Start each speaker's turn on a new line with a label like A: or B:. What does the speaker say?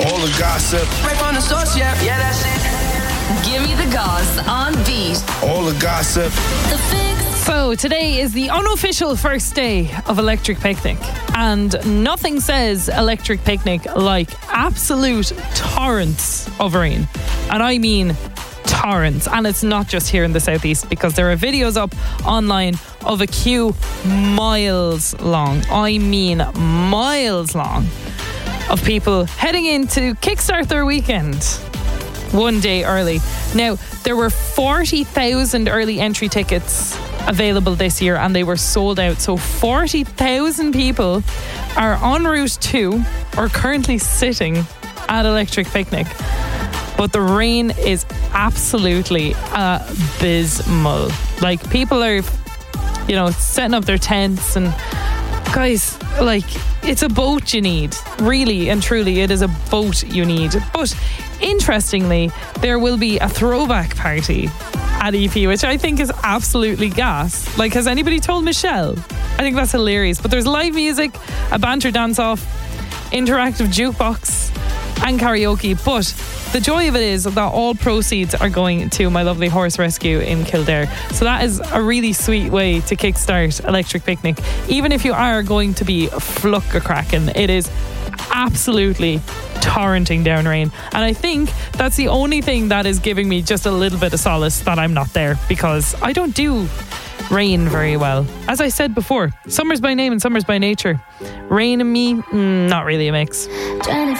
A: All the gossip.
B: Right from the source, yeah, that's it.
C: Give me the goss on Beat.
A: All the gossip.
C: The Fix.
D: So today is the unofficial first day of Electric Picnic, and nothing says Electric Picnic like absolute torrents of rain. And I mean torrents. And it's not just here in the southeast, because there are videos up online of a queue miles long. I mean miles long, of people heading in to kickstart their weekend one day early. Now, there were 40,000 early entry tickets available this year, and they were sold out. So 40,000 people are en route to, or currently sitting at Electric Picnic. But the rain is absolutely abysmal. Like, people are, setting up their tents, and guys, like, it's a boat you need. Really and truly, it is a boat you need. But interestingly, there will be a throwback party at EP, which I think is absolutely gas. Like, has anybody told Michelle? I think that's hilarious. But there's live music, a banter dance-off, interactive jukebox, and karaoke. But the joy of it is that all proceeds are going to my lovely horse rescue in Kildare. So that is a really sweet way to kickstart Electric Picnic. Even if you are going to be fluck-a-cracking, it is absolutely torrenting down rain. And I think that's the only thing that is giving me just a little bit of solace that I'm not there, because I don't do rain very well. As I said before, summer's by name and summer's by nature. Rain and me, not really a mix.